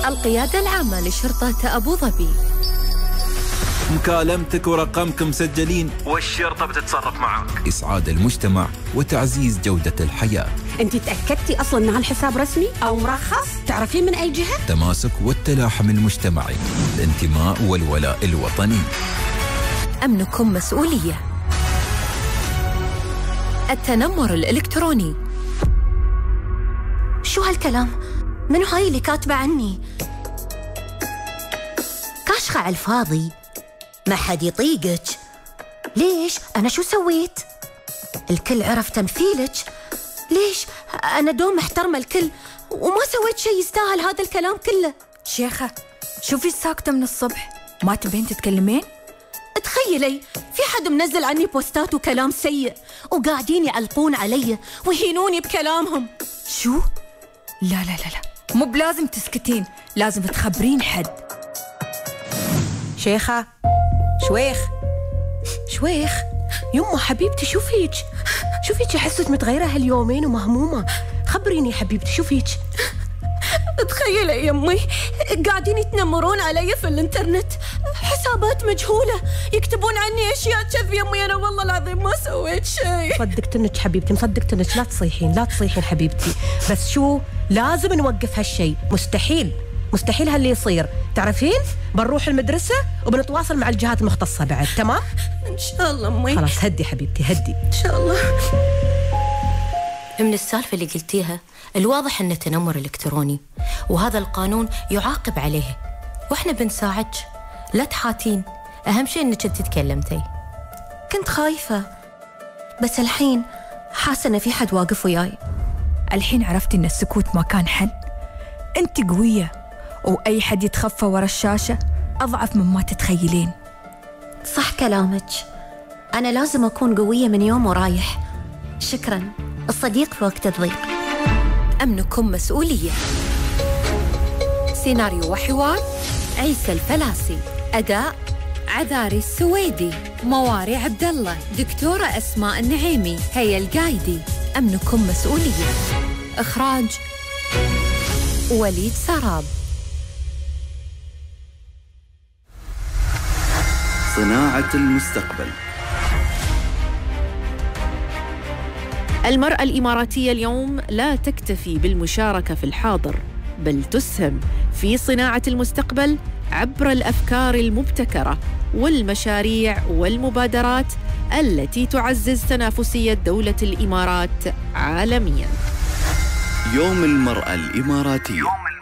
القيادة العامة لشرطة أبو ظبي. مكالمتك ورقمك مسجلين والشرطة بتتصرف معك. إسعاد المجتمع وتعزيز جودة الحياة. أنت تأكدتي أصلاً أن هالحساب رسمي أو مرخص؟ تعرفين من أي جهة؟ تماسك والتلاحم المجتمعي، الانتماء والولاء الوطني. أمنكم مسؤولية. التنمر الإلكتروني. شو هالكلام؟ منو هاي اللي كاتبة عني؟ كاشخة على الفاضي، ما حد يطيقك. ليش؟ أنا شو سويت؟ الكل عرف تمثيلك. ليش؟ أنا دوم محترمة الكل وما سويت شيء يستاهل هذا الكلام كله. شيخة شوفي ساكتة من الصبح، ما تبين تتكلمين؟ تخيلي في حد منزل عني بوستات وكلام سيء وقاعدين يعلقون علي ويهينوني بكلامهم. شو؟ لا لا لا لا، مو بلازم تسكتين، لازم تخبرين حد. شيخة، شويخ شويخ، يمه حبيبتي شو فيك؟ شو فيك حسك متغيرة هاليومين ومهمومة؟ خبريني يا حبيبتي شو فيك؟ تخيلي يمي قاعدين يتنمرون علي في الانترنت، حسابات مجهولة يكتبون عني أشياء كذب. يمي أنا والله العظيم ما سويت شيء. مصدقتنك حبيبتي، مصدقتنك. لا تصيحين لا تصيحين حبيبتي، بس شو لازم نوقف هالشيء. مستحيل مستحيل هاللي يصير. تعرفين بنروح المدرسة وبنتواصل مع الجهات المختصة بعد. تمام إن شاء الله أمي. خلاص هدي حبيبتي هدي إن شاء الله. من السالفة اللي قلتيها الواضح أنه تنمر إلكتروني، وهذا القانون يعاقب عليه، وإحنا بنساعدك. لا تحاتين، أهم شيء أنك أنت تكلمتي. كنت خايفة بس الحين حاسة أن في حد واقف وياي. الحين عرفتي أن السكوت ما كان حل. أنت قوية، وأي حد يتخفى ورا الشاشة أضعف مما تتخيلين. صح كلامك، أنا لازم أكون قوية من يوم ورايح. شكراً، الصديق في وقت الضيق. أمنكم مسؤولية. سيناريو وحوار عيسى الفلاسي. أداء عذاري السويدي، مواري عبد الله، دكتورة أسماء النعيمي، هيا القايدي. أمنكم مسؤولية. إخراج وليد سراب. صناعة المستقبل. المرأة الإماراتية اليوم لا تكتفي بالمشاركة في الحاضر، بل تسهم في صناعة المستقبل عبر الأفكار المبتكرة والمشاريع والمبادرات التي تعزز تنافسية دولة الإمارات عالمياً. يوم المرأة الإماراتية.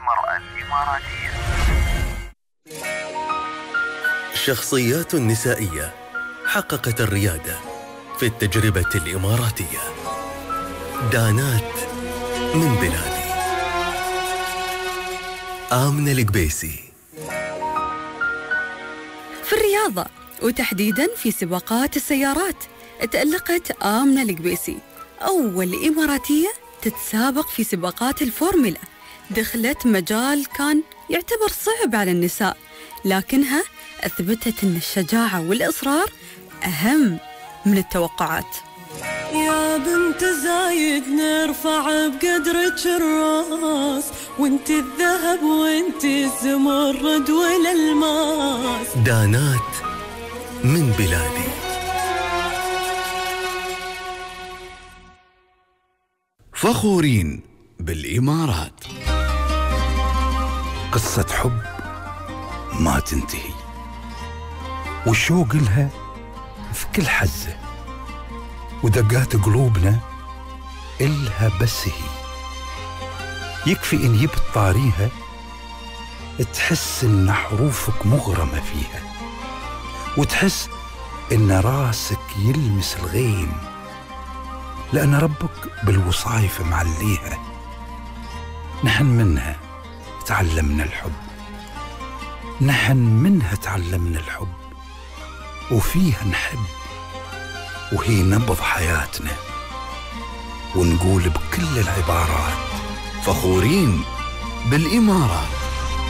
شخصيات نسائية حققت الريادة في التجربة الإماراتية. دانات من بلادي. آمنة القبيسي. في الرياضة وتحديداً في سباقات السيارات تألقت آمنة القبيسي، أول إماراتية تتسابق في سباقات الفورمولا. دخلت مجال كان يعتبر صعب على النساء، لكنها أثبتت أن الشجاعة والإصرار أهم من التوقعات. يا بنت زايد نرفع بقدرك الراس، وانت الذهب وانت الزمرد والألماس. دانات من بلادي. فخورين بالإمارات. قصة حب ما تنتهي، والشوق لها في كل حزة، ودقات قلوبنا إلها بس هي. يكفي إن جبت طاريها تحس إن حروفك مغرمة فيها، وتحس إن راسك يلمس الغيم، لأن ربك بالوصايف معليها. نحن منها تعلمنا الحب، نحن منها تعلمنا الحب، وفيها نحب، وهي نبض حياتنا، ونقول بكل العبارات فخورين بالإمارات.